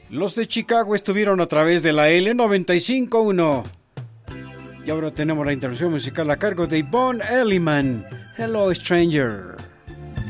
Los de Chicago estuvieron a través de la L95.1. Y ahora tenemos la intervención musical a cargo de Yvonne Elliman. Hello, Stranger.